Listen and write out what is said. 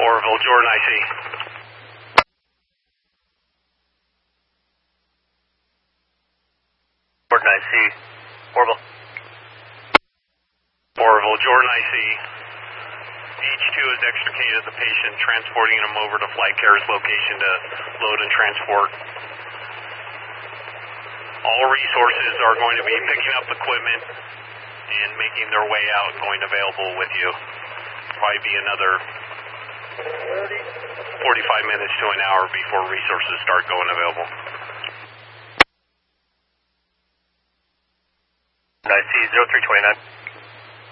Orville, Jordan, I see. Jordan, I see. Orville. Orville, Jordan, I see. H2 has extricated the patient, transporting him over to flight care's location to load and transport. All resources are going to be picking up equipment and making their way out, going available with you. Probably be another 45 minutes to an hour before resources start going available. I see 0329.